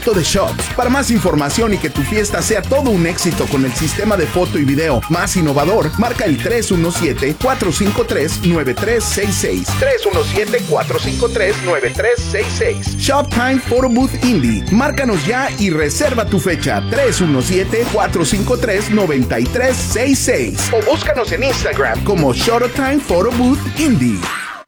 producto de Shots. Para más información y que tu fiesta sea todo un éxito con el sistema de foto y video más innovador, marca el 317-453-9366. 317-453-9366. Shoptime Photo Booth Indie. Márcanos ya y reserva tu fecha. 317-453-9366. O búscanos en Instagram como Showtime Photo Booth Indie.